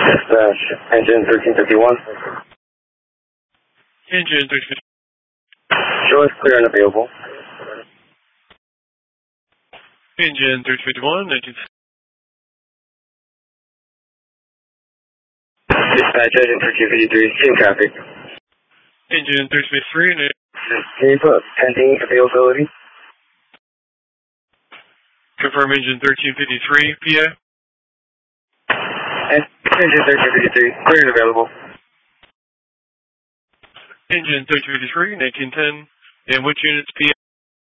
Dispatch, engine 1351. Engine 1351. Show us clear and available. Engine 1351, 19. Dispatch, engine 1353, same traffic. Engine 1353, Can you put pending availability? confirm engine 1353, PA. Engine 1353, clear and available. Engine 1353, 1910. And which units, PA?